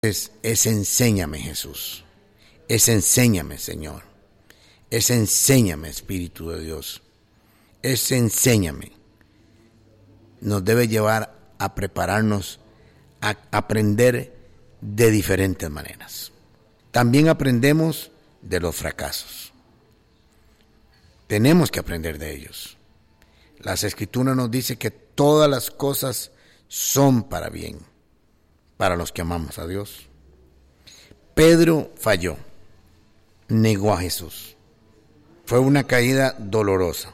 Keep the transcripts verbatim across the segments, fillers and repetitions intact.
Es, es enséñame, Jesús. Es enséñame, Señor. Es enséñame, Espíritu de Dios. Es enséñame. Nos debe llevar a prepararnos a aprender de diferentes maneras. También aprendemos de los fracasos. Tenemos que aprender de ellos. Las Escrituras nos dicen que todas las cosas son para bien, para los que amamos a Dios. Pedro falló, negó a Jesús. Fue una caída dolorosa.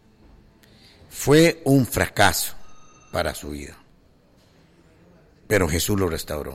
Fue un fracaso para su vida. Pero Jesús lo restauró.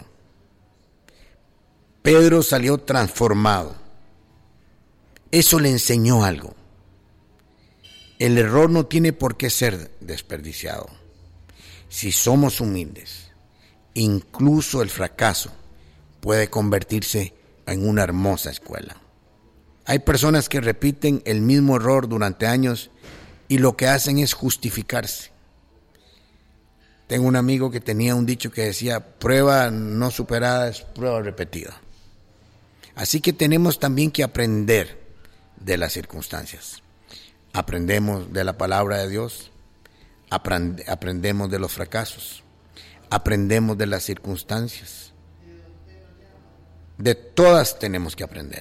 Pedro salió transformado. Eso le enseñó algo. El error no tiene por qué ser desperdiciado. Si somos humildes, incluso el fracaso puede convertirse en una hermosa escuela. Hay personas que repiten el mismo error durante años y lo que hacen es justificarse. Tengo un amigo que tenía un dicho que decía, prueba no superada es prueba repetida. Así que tenemos también que aprender de las circunstancias. Aprendemos de la palabra de Dios, aprend- aprendemos de los fracasos, aprendemos de las circunstancias. De todas tenemos que aprender.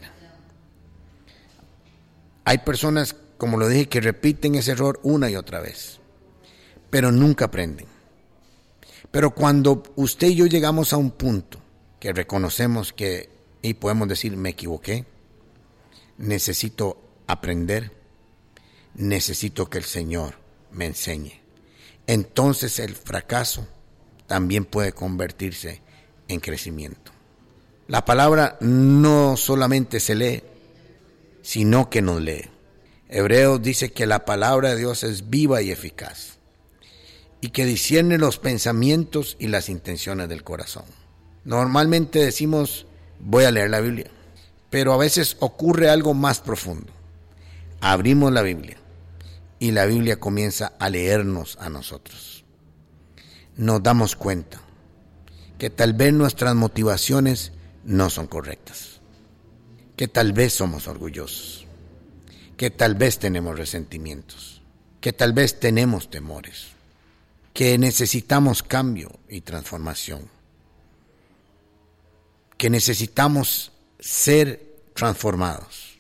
Hay personas, como lo dije, que repiten ese error una y otra vez, pero nunca aprenden. Pero cuando usted y yo llegamos a un punto que reconocemos que, y podemos decir, me equivoqué, necesito aprender, necesito que el Señor me enseñe. Entonces el fracaso también puede convertirse en crecimiento. La palabra no solamente se lee, sino que nos lee. Hebreos dice que la palabra de Dios es viva y eficaz y que discierne los pensamientos y las intenciones del corazón. Normalmente decimos, voy a leer la Biblia, pero a veces ocurre algo más profundo. Abrimos la Biblia y la Biblia comienza a leernos a nosotros. Nos damos cuenta que tal vez nuestras motivaciones no son correctas, que tal vez somos orgullosos, que tal vez tenemos resentimientos, que tal vez tenemos temores, que necesitamos cambio y transformación, que necesitamos ser transformados.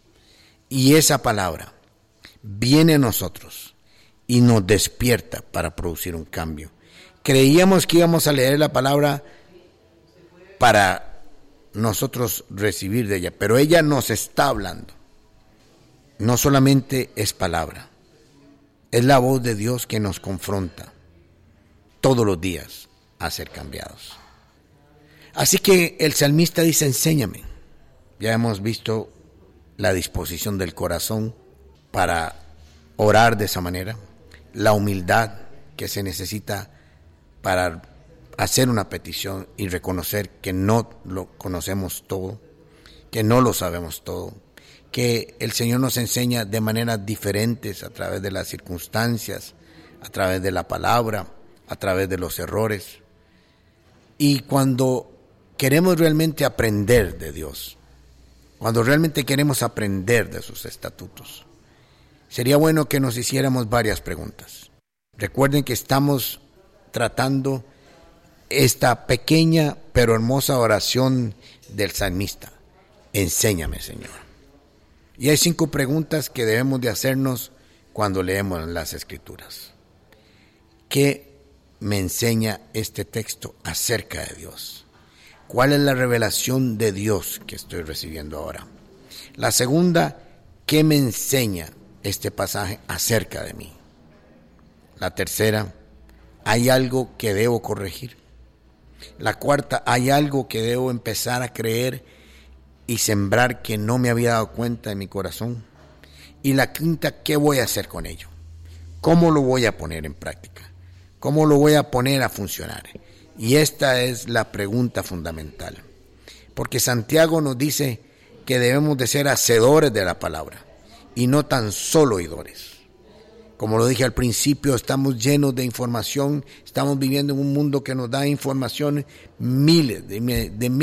Y esa palabra viene a nosotros y nos despierta para producir un cambio. Creíamos que íbamos a leer la palabra para nosotros recibir de ella, pero ella nos está hablando. No solamente es palabra, es la voz de Dios que nos confronta todos los días a ser cambiados. Así que el salmista dice, enséñame. Ya hemos visto la disposición del corazón para orar de esa manera, la humildad que se necesita para hacer una petición y reconocer que no lo conocemos todo, que no lo sabemos todo, que el Señor nos enseña de maneras diferentes a través de las circunstancias, a través de la palabra, a través de los errores. Y cuando queremos realmente aprender de Dios, cuando realmente queremos aprender de sus estatutos, sería bueno que nos hiciéramos varias preguntas. Recuerden que estamos tratando esta pequeña pero hermosa oración del salmista. Enséñame, Señor. Y hay cinco preguntas que debemos de hacernos cuando leemos las Escrituras. ¿Qué me enseña este texto acerca de Dios? ¿Cuál es la revelación de Dios que estoy recibiendo ahora? La segunda, ¿qué me enseña este pasaje acerca de mí? La tercera, ¿hay algo que debo corregir? La cuarta, ¿hay algo que debo empezar a creer y sembrar que no me había dado cuenta en mi corazón? Y la quinta, ¿qué voy a hacer con ello? ¿Cómo lo voy a poner en práctica? ¿Cómo lo voy a poner a funcionar? Y esta es la pregunta fundamental. Porque Santiago nos dice que debemos de ser hacedores de la palabra y no tan solo oidores. Como lo dije al principio, estamos llenos de información, estamos viviendo en un mundo que nos da información, miles de, de miles